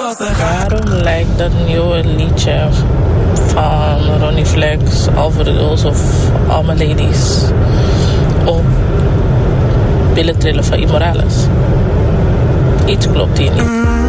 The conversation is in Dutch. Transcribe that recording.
Waarom lijkt dat nieuwe liedje van Ronnie Flex, Alvaro Girls of All My Ladies op Billen Trillen van Immorales? Iets klopt hier niet.